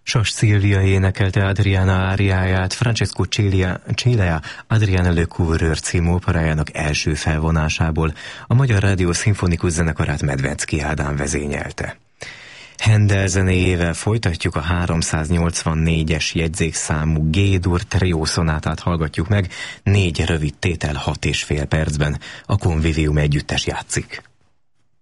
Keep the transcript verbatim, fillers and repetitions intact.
Sas Szilvia énekelte Adriana áriáját Francesco Cilea Adriana Le Couvreur című operájának első felvonásából. A Magyar Rádió szimfonikus zenekarát Medvecki Ádám vezényelte. Händel zenéjével folytatjuk, a háromszáznyolcvannégyes jegyzékszámú G-dur trió szonátát hallgatjuk meg, négy rövid tétel hat és fél percben. A Convivium együttes játszik.